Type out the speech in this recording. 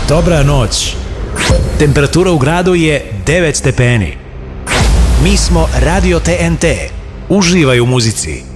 Dobra noć. Temperatura u gradu je 9 stepeni. Mi smo Radio TNT. Uživaj u muzici.